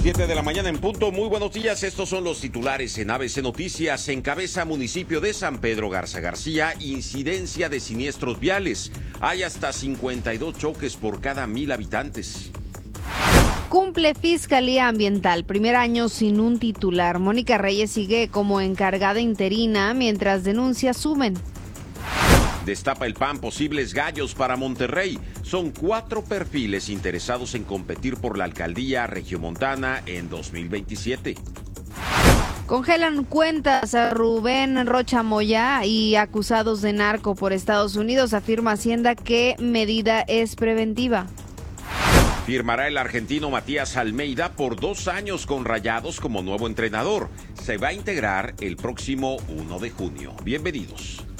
7 de la mañana en punto. Muy buenos días. Estos son los titulares en ABC Noticias. Encabeza municipio de San Pedro Garza García incidencia de siniestros viales. Hay hasta 52 choques por cada 1,000 habitantes. Cumple Fiscalía Ambiental, primer año sin un titular. Mónica Reyes sigue como encargada interina mientras denuncias suben. Destapa el PAN posibles gallos para Monterrey. Son 4 perfiles interesados en competir por la alcaldía regiomontana en 2027. Congelan cuentas a Rubén Rocha Moya y acusados de narco por Estados Unidos. Afirma Hacienda que medida es preventiva. Firmará el argentino Matías Almeida por 2 años con Rayados como nuevo entrenador. Se va a integrar el próximo 1 de junio. Bienvenidos.